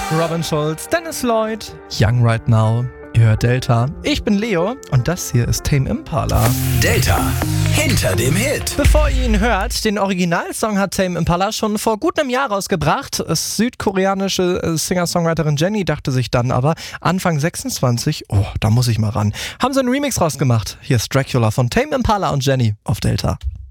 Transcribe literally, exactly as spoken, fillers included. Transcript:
Robin Schulz, Dennis Lloyd, Young Right Now. Ihr hört Delta. Ich bin Leo und das hier ist Tame Impala. Delta, hinter dem Hit. Bevor ihr ihn hört, den Originalsong hat Tame Impala schon vor gut einem Jahr rausgebracht. Südkoreanische Singer-Songwriterin Jennie dachte sich dann aber, Anfang sechsundzwanzig, oh, da muss ich mal ran. Haben sie einen Remix rausgemacht. Hier ist Dracula von Tame Impala und Jennie auf Delta.